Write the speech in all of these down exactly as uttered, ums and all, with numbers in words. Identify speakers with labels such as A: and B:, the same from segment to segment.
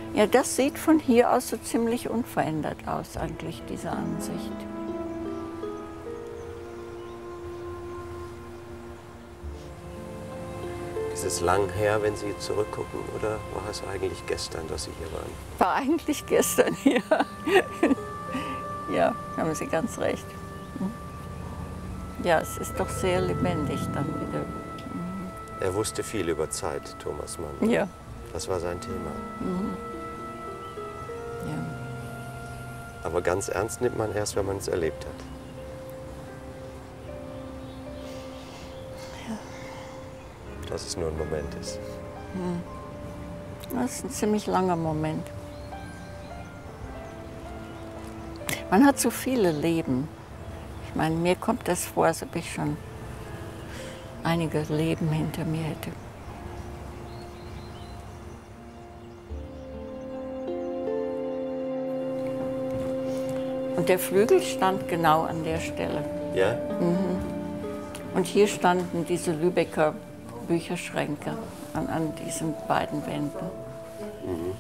A: Ja, das sieht von hier aus so ziemlich unverändert aus, eigentlich, diese Ansicht.
B: Ist es lang her, wenn Sie zurückgucken, oder war es eigentlich gestern, dass Sie hier waren?
A: War eigentlich gestern hier. Ja, haben Sie ganz recht. Ja, es ist doch sehr lebendig dann wieder. Mhm.
B: Er wusste viel über Zeit, Thomas Mann.
A: Ja.
B: Das war sein Thema.
A: Mhm. Ja.
B: Aber ganz ernst nimmt man erst, wenn man es erlebt hat. Dass es nur ein Moment ist.
A: Das ist ein ziemlich langer Moment. Man hat so viele Leben. Ich meine, mir kommt das vor, als ob ich schon einige Leben hinter mir hätte. Und der Flügel stand genau an der Stelle.
B: Ja?
A: Mhm. Und hier standen diese Lübecker Bücherschränke an, an diesen beiden Wänden.
B: Mhm.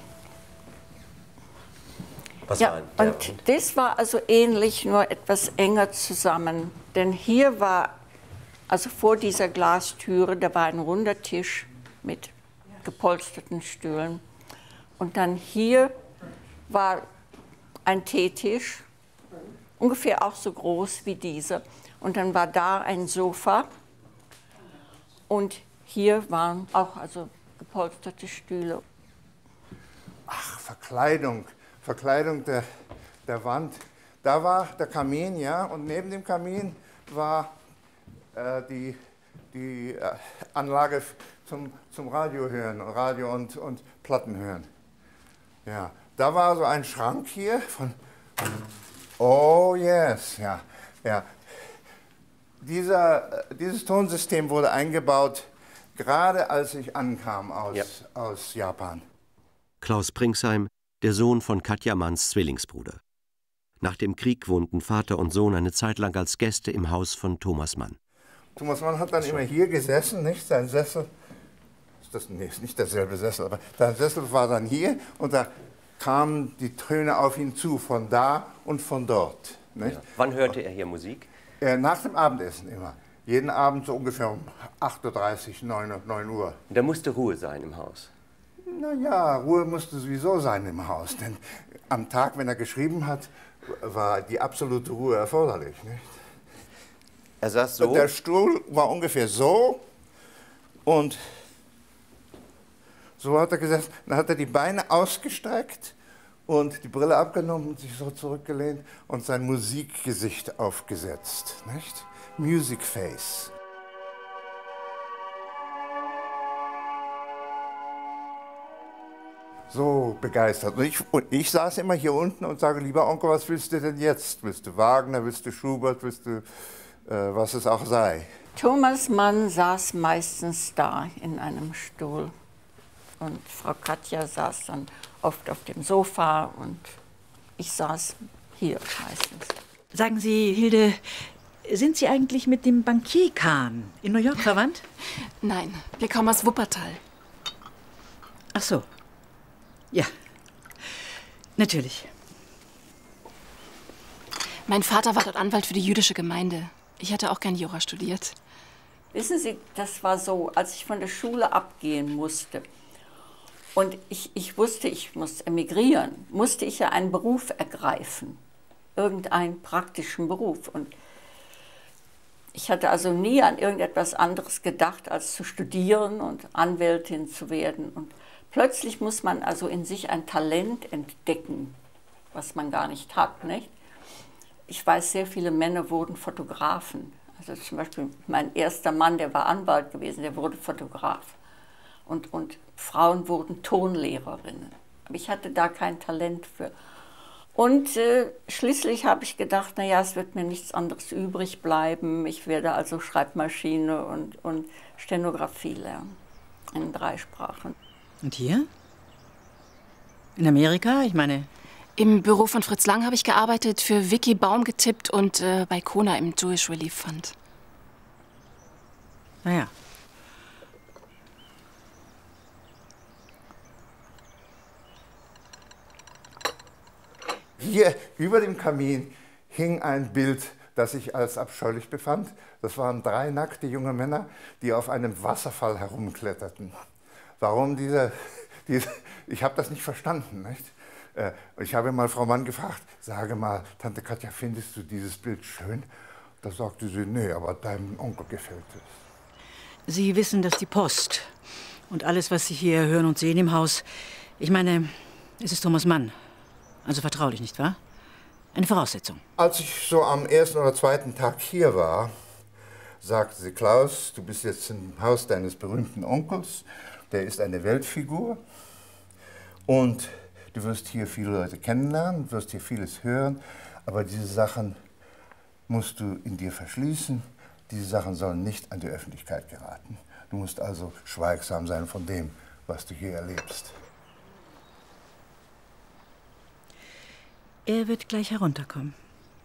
B: Was
A: ja,
B: war der
A: und Grund? Das war also ähnlich, nur etwas enger zusammen. Denn hier war, also vor dieser Glastüre, da war ein runder Tisch mit gepolsterten Stühlen. Und dann hier war ein Teetisch, ungefähr auch so groß wie dieser. Und dann war da ein Sofa. Und hier waren auch also gepolsterte Stühle.
C: Ach, Verkleidung, Verkleidung der, der Wand. Da war der Kamin, ja, und neben dem Kamin war äh, die, die äh, Anlage zum, zum Radio hören, Radio und, und Platten hören. Ja, da war so ein Schrank hier von, oh yes, ja, ja. Dieser, dieses Tonsystem wurde eingebaut, gerade als ich ankam aus, ja. aus Japan.
B: Klaus Pringsheim, der Sohn von Katja Manns Zwillingsbruder. Nach dem Krieg wohnten Vater und Sohn eine Zeit lang als Gäste im Haus von Thomas Mann.
C: Thomas Mann hat dann immer hier gesessen, nicht? Sein Sessel, das nee, ist nicht derselbe Sessel, aber sein Sessel war dann hier und da kamen die Töne auf ihn zu, von da und von dort. Nicht?
B: Ja. Wann hörte er hier Musik?
C: Nach dem Abendessen immer. Jeden Abend so ungefähr um acht Uhr dreißig, neun Uhr.
B: Und da musste Ruhe sein im Haus?
C: Na ja, Ruhe musste sowieso sein im Haus. Denn am Tag, wenn er geschrieben hat, war die absolute Ruhe erforderlich. Nicht?
B: Er saß so?
C: Der Stuhl war ungefähr so und so hat er gesessen. Dann hat er die Beine ausgestreckt und die Brille abgenommen und sich so zurückgelehnt und sein Musikgesicht aufgesetzt, nicht? Music Face. So begeistert. Und ich, und ich saß immer hier unten und sage, lieber Onkel, was willst du denn jetzt? Willst du Wagner, willst du Schubert, willst du, äh, was es auch sei?
A: Thomas Mann saß meistens da in einem Stuhl. Und Frau Katja saß dann oft auf dem Sofa und ich saß hier meistens.
D: Sagen Sie, Hilde, sind Sie eigentlich mit dem Bankier Kahn in New York verwandt?
E: Nein, wir kommen aus Wuppertal.
D: Ach so. Ja, natürlich.
E: Mein Vater war dort Anwalt für die jüdische Gemeinde. Ich hätte auch gern Jura studiert.
A: Wissen Sie, das war so, als ich von der Schule abgehen musste und ich, ich wusste, ich muss emigrieren, musste ich ja einen Beruf ergreifen, irgendeinen praktischen Beruf. Und ich hatte also nie an irgendetwas anderes gedacht, als zu studieren und Anwältin zu werden. Und plötzlich muss man also in sich ein Talent entdecken, was man gar nicht hat, nicht? Ich weiß, sehr viele Männer wurden Fotografen. Also zum Beispiel mein erster Mann, der war Anwalt gewesen, der wurde Fotograf. Und, und Frauen wurden Tonlehrerinnen. Aber ich hatte da kein Talent für. Und äh, schließlich habe ich gedacht, naja, es wird mir nichts anderes übrig bleiben. Ich werde also Schreibmaschine und, und Stenografie lernen, in drei Sprachen.
D: Und hier? In Amerika? Ich meine...
E: Im Büro von Fritz Lang habe ich gearbeitet, für Vicky Baum getippt und äh, bei Kona im Jewish Relief Fund.
D: Naja.
C: Hier über dem Kamin hing ein Bild, das ich als abscheulich befand. Das waren drei nackte junge Männer, die auf einem Wasserfall herumkletterten. Warum diese, diese ich habe das nicht verstanden, nicht? Ich habe mal Frau Mann gefragt, sage mal, Tante Katja, findest du dieses Bild schön? Da sagte sie, nee, aber deinem Onkel gefällt es.
D: Sie wissen, dass die Post und alles, was Sie hier hören und sehen im Haus, ich meine, es ist Thomas Mann. Also vertraulich, nicht wahr? Eine Voraussetzung.
C: Als ich so am ersten oder zweiten Tag hier war, sagte sie, Klaus, du bist jetzt im Haus deines berühmten Onkels, der ist eine Weltfigur und du wirst hier viele Leute kennenlernen, wirst hier vieles hören, aber diese Sachen musst du in dir verschließen. Diese Sachen sollen nicht an die Öffentlichkeit geraten. Du musst also schweigsam sein von dem, was du hier erlebst.
D: Er wird gleich herunterkommen.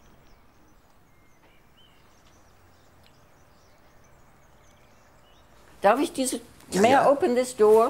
A: Darf ich diese... May I open this door?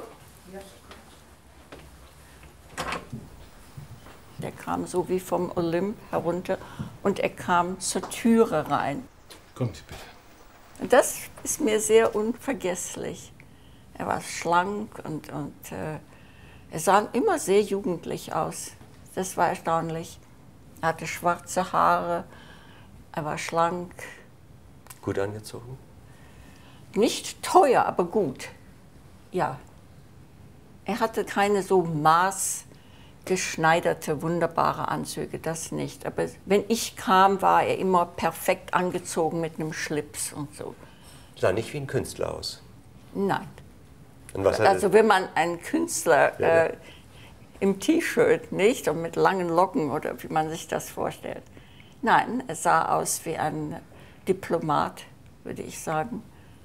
A: Der kam so wie vom Olymp herunter und er kam zur Türe rein.
F: Kommen Sie bitte.
A: Und das ist mir sehr unvergesslich. Er war schlank und, und äh, er sah immer sehr jugendlich aus. Das war erstaunlich. Er hatte schwarze Haare, er war schlank.
B: Gut angezogen?
A: Nicht teuer, aber gut. Ja. Er hatte keine so maßgeschneiderte, wunderbare Anzüge, das nicht. Aber wenn ich kam, war er immer perfekt angezogen mit einem Schlips und so.
B: Sah nicht wie ein Künstler aus.
A: Nein.
B: Und was hat
A: Also
B: er?
A: wenn man einen Künstler
B: Ja, ja.
A: Äh, im T-Shirt, nicht? Und mit langen Locken oder wie man sich das vorstellt. Nein, es sah aus wie ein Diplomat, würde ich sagen.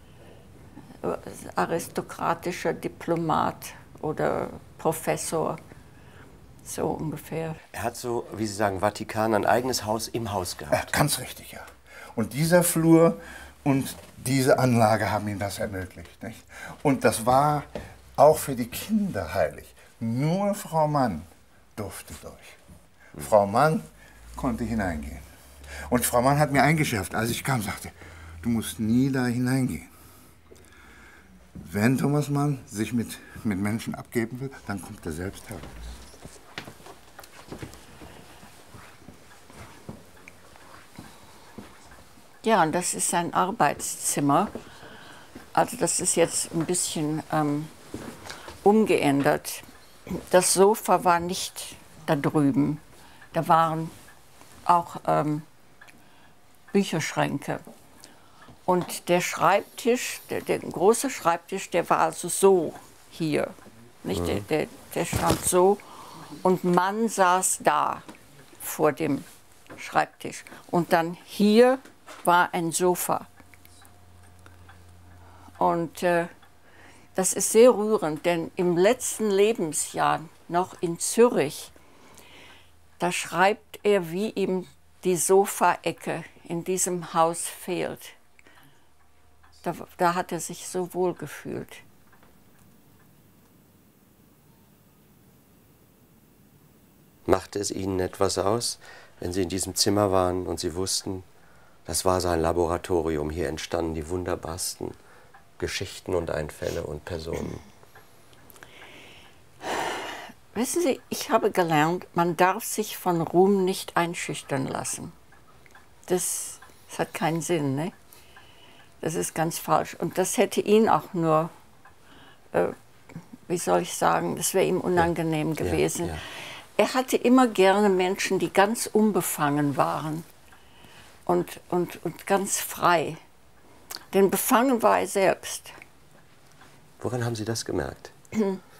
A: Aristokratischer Diplomat oder Professor, so ungefähr.
B: Er hat so, wie Sie sagen, Vatikan, ein eigenes Haus im Haus
C: Ja,
B: gehabt.
C: ganz richtig, ja. Und dieser Flur und diese Anlage haben ihm das ermöglicht, nicht? Und das war auch für die Kinder heilig. Nur Frau Mann durfte durch. Frau Mann konnte hineingehen. Und Frau Mann hat mir eingeschärft, als ich kam, sagte, du musst nie da hineingehen. Wenn Thomas Mann sich mit, mit Menschen abgeben will, dann kommt er selbst heraus.
A: Ja, und das ist sein Arbeitszimmer. Also das ist jetzt ein bisschen ähm, umgeändert. Das Sofa war nicht da drüben. Da waren auch ähm, Bücherschränke. Und der Schreibtisch, der, der große Schreibtisch, der war also so hier. Nicht? Der, der, der stand so und Mann saß da vor dem Schreibtisch. Und dann hier war ein Sofa. Und äh, das ist sehr rührend, denn im letzten Lebensjahr noch in Zürich, da schreibt er, wie ihm die Sofaecke in diesem Haus fehlt. Da, da hat er sich so wohl gefühlt.
B: Machte es Ihnen etwas aus, wenn Sie in diesem Zimmer waren und Sie wussten, das war sein Laboratorium, hier entstanden die wunderbarsten Geschichten und Einfälle und Personen?
A: Wissen Sie, ich habe gelernt, man darf sich von Ruhm nicht einschüchtern lassen. Das, das hat keinen Sinn, ne? Das ist ganz falsch. Und das hätte ihn auch nur, äh, wie soll ich sagen, das wäre ihm unangenehm
B: Ja,
A: gewesen.
B: ja, ja.
A: Er hatte immer gerne Menschen, die ganz unbefangen waren und, und, und ganz frei. Denn befangen war er selbst.
B: Woran haben Sie das gemerkt?